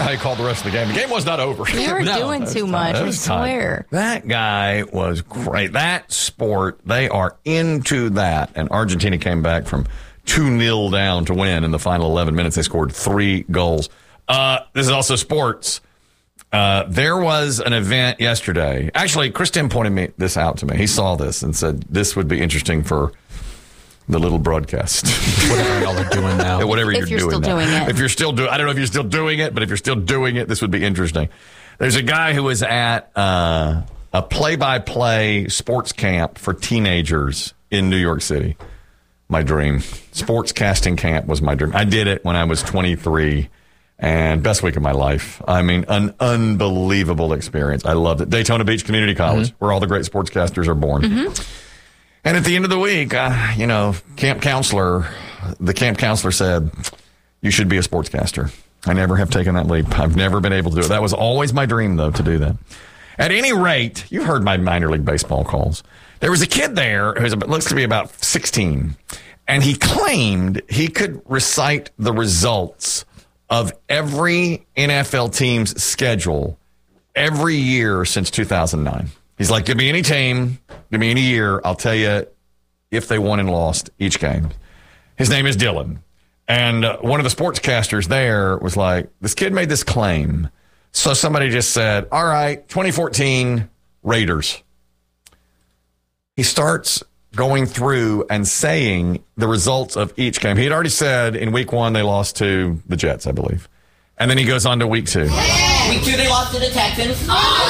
how he called the rest of the game. The game was not over. You were doing too much, I swear. That guy was great. That sport, they are into that. And Argentina came back from 2-0 down to win in the final 11 minutes. They scored 3 goals. This is also sports. There was an event yesterday. Actually, Chris Tim pointed this out to me. He saw this and said this would be interesting for the little broadcast. Whatever y'all are doing now. Whatever if you're doing still now. doing it. If you're still doing, I don't know if you're still doing it, but if you're still doing it, this would be interesting. There's a guy who was at a play-by-play sports camp for teenagers in New York City. My dream. Sports casting camp was my dream. I did it when I was 23. And best week of my life. I mean, an unbelievable experience. I loved it. Daytona Beach Community College, where all the great sportscasters are born. And at the end of the week, the camp counselor said, you should be a sportscaster. I never have taken that leap. I've never been able to do it. That was always my dream, though, to do that. At any rate, you've heard my minor league baseball calls. There was a kid there who looks to be about 16, and he claimed he could recite the results of every NFL team's schedule every year since 2009. He's like, give me any team, give me any year, I'll tell you if they won and lost each game. His name is Dylan. And one of the sportscasters there was like, this kid made this claim. So somebody just said, all right, 2014 Raiders. He starts going through and saying the results of each game. He had already said in week 1 they lost to the Jets, I believe. And then he goes on to week 2. Week 2 they lost to the Texans.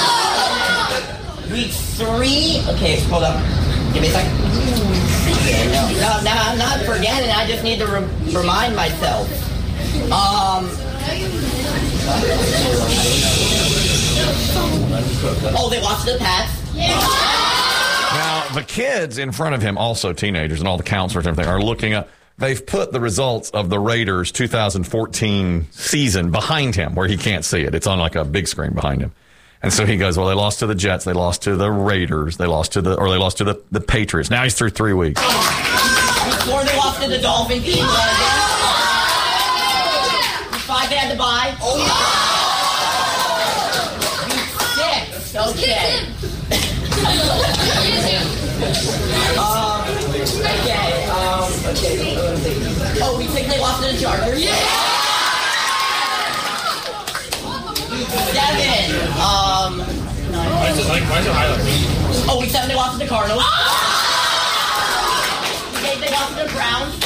Week 3, okay, hold up. Give me a second. No, I'm not forgetting. I just need to remind myself. They lost to the Pats. Now, the kids in front of him, also teenagers and all the counselors and everything, are looking up. They've put the results of the Raiders 2014 season behind him where he can't see it. It's on like a big screen behind him. And so he goes, well, they lost to the Jets. They lost to the Raiders. They lost to the Patriots. Now he's through 3 weeks. Before they lost to the Dolphins. Week 5 they had to bye. Week 6. Okay. Week 6 they lost to the Chargers. Week 7. Why is it highlighted? Week 7 they lost to the Cardinals. Week 8 they lost to the Browns.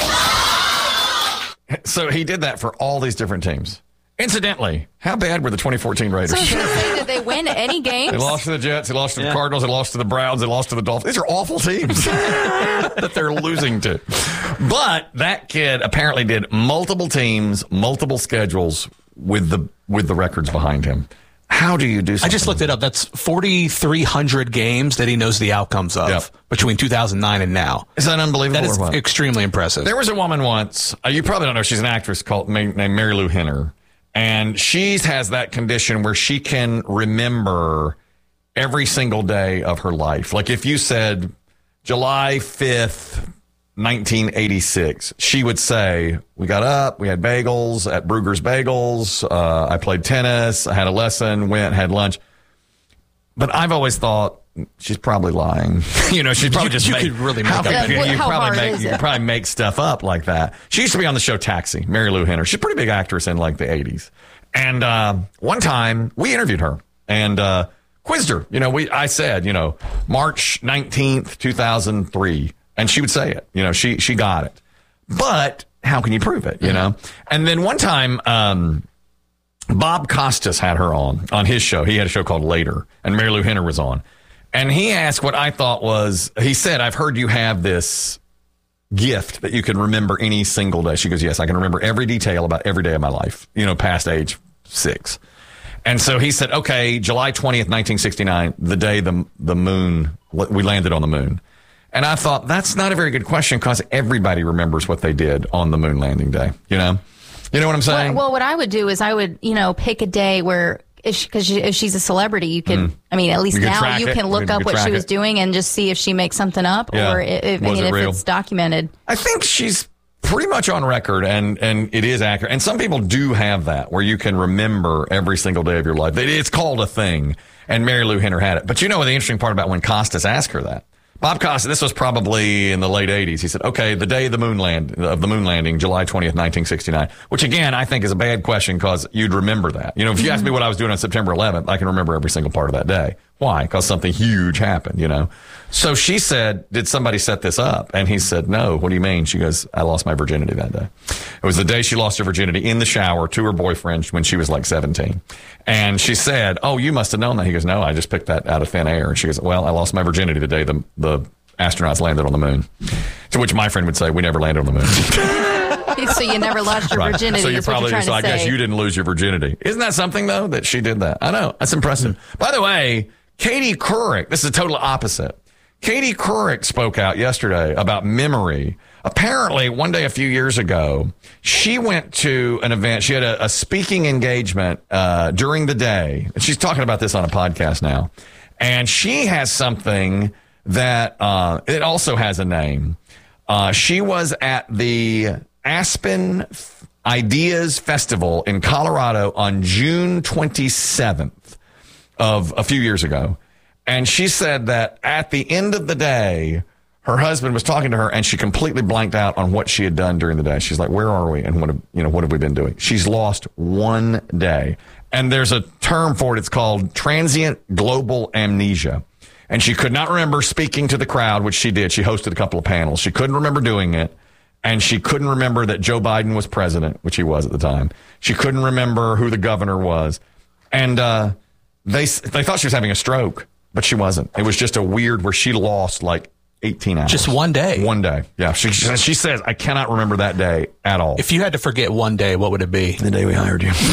So he did that for all these different teams. Incidentally, how bad were the 2014 Raiders? So I was going to say, did they win any games? They lost to the Jets. They lost to the Cardinals. They lost to the Browns. They lost to the Dolphins. These are awful teams that they're losing to. But that kid apparently did multiple teams, multiple schedules with the records behind him. How do you do something? I just looked it up. That's 4,300 games that he knows the outcomes of between 2009 and now. Is that unbelievable? That is extremely impressive. There was a woman once, you probably don't know, she's an actress named Mary Lou Henner. And she has that condition where she can remember every single day of her life. Like if you said July 5th, 1986, she would say, we got up, we had bagels at Brugger's Bagels. I played tennis. I had a lesson, had lunch. But I've always thought she's probably lying. She's probably just you could really make up. You could probably make stuff up like that. She used to be on the show Taxi, Mary Lou Henner. She's a pretty big actress in like the 80s. And one time we interviewed her and quizzed her. I said, March 19th, 2003. And she would say it. She got it. But how can you prove it, And then one time Bob Costas had her on his show. He had a show called Later, and Mary Lou Henner was on. And he asked what I thought was, he said, I've heard you have this gift that you can remember any single day. She goes, yes, I can remember every detail about every day of my life, past age 6. And so he said, okay, July 20th, 1969, the day the moon, we landed on the moon. And I thought, that's not a very good question because everybody remembers what they did on the moon landing day, You know what I'm saying? Well, what I would do is I would, pick a day where, because if she's a celebrity, you could, at least now you can look up what she was doing and just see if she makes something up or if it's documented. I think she's pretty much on record, and it is accurate. And some people do have that, where you can remember every single day of your life. It's called a thing, and Mary Lou Henner had it. But you know the interesting part about when Costas asked her that? Bob Costas, this was probably in the late 80s. He said, okay, the day of the moon landing, July 20th, 1969, which again, I think is a bad question because you'd remember that. You know, if you asked me what I was doing on September 11th, I can remember every single part of that day. Why? Because something huge happened, you know. So she said, did somebody set this up? And he said, no. What do you mean? She goes, I lost my virginity that day. It was the day she lost her virginity in the shower to her boyfriend when she was like 17. And she said, oh, you must have known that. He goes, no, I just picked that out of thin air. And she goes, well, I lost my virginity the day the astronauts landed on the moon. To which my friend would say, we never landed on the moon. So you never lost your virginity. So you probably just, I guess you didn't lose your virginity. Isn't that something, though, that she did that? I know. That's impressive. By the way, Katie Couric, this is a total opposite. Katie Couric spoke out yesterday about memory. Apparently, one day a few years ago, she went to an event. She had a speaking engagement during the day. She's talking about this on a podcast now. And she has something that it also has a name. She was at the Aspen Ideas Festival in Colorado on June 27th of a few years ago. And she said that at the end of the day, her husband was talking to her and she completely blanked out on what she had done during the day. She's like, where are we? And what have we been doing? She's lost one day. And there's a term for it. It's called transient global amnesia. And she could not remember speaking to the crowd, which she did. She hosted a couple of panels. She couldn't remember doing it. And she couldn't remember that Joe Biden was president, which he was at the time. She couldn't remember who the governor was. And they thought she was having a stroke, but she wasn't. It was just a weird where she lost like 18 hours. Just one day? One day. Yeah. She says, I cannot remember that day at all. If you had to forget one day, what would it be? The day we hired you.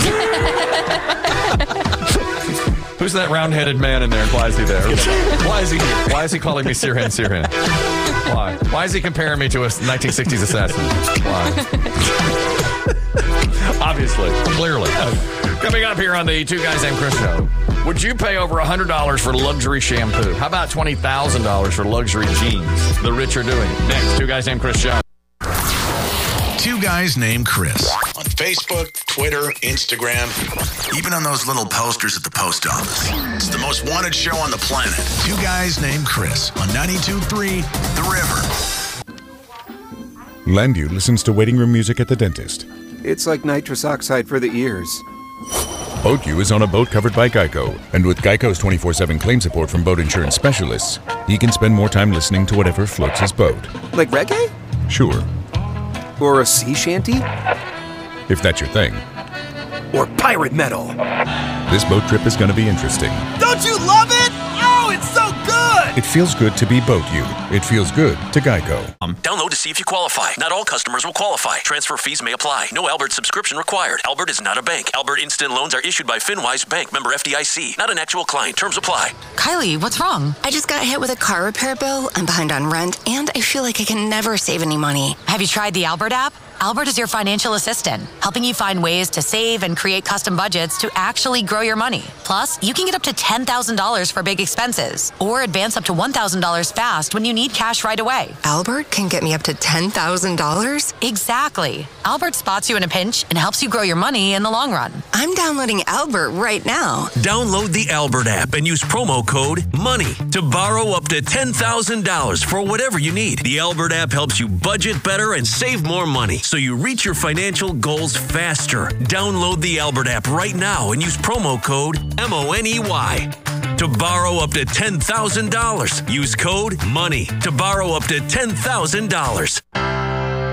Who's that round-headed man in there? Why is he there? Why is he here? Why is he calling me Sirhan Sirhan? Why? Why is he comparing me to a 1960s assassin? Why? Obviously. Clearly. Coming up here on the Two Guys Named Chris show. Would you pay over $100 for luxury shampoo? How about $20,000 for luxury jeans? The rich are doing it. Next, Two Guys Named Chris show. Two Guys Named Chris. On Facebook, Twitter, Instagram, even on those little posters at the post office. It's the most wanted show on the planet. Two Guys Named Chris on 92.3 The River. Landu listens to waiting room music at the dentist. It's like nitrous oxide for the ears. BoatU is on a boat covered by Geico, and with Geico's 24/7 claim support from boat insurance specialists, he can spend more time listening to whatever floats his boat. Like reggae? Sure. Or a sea shanty? If that's your thing. Or pirate metal? This boat trip is going to be interesting. Don't you love it? Oh, it's so good! It feels good to be BoatU. It feels good to Geico. Download to see if you qualify. Not all customers will qualify. Transfer fees may apply. No Albert subscription required. Albert is not a bank. Albert Instant Loans are issued by FinWise Bank, member FDIC. Not an actual client. Terms apply. Kylie, what's wrong? I just got hit with a car repair bill. I'm behind on rent, and I feel like I can never save any money. Have you tried the Albert app? Albert is your financial assistant, helping you find ways to save and create custom budgets to actually grow your money. Plus, you can get up to $10,000 for big expenses or advance up to $1,000 fast when you need cash right away. Albert can get me up to $10,000? Exactly. Albert spots you in a pinch and helps you grow your money in the long run. I'm downloading Albert right now. Download the Albert app and use promo code MONEY to borrow up to $10,000 for whatever you need. The Albert app helps you budget better and save more money, so you reach your financial goals faster. Download the Albert app right now and use promo code MONEY to borrow up to $10,000. Use code MONEY to borrow up to $10,000.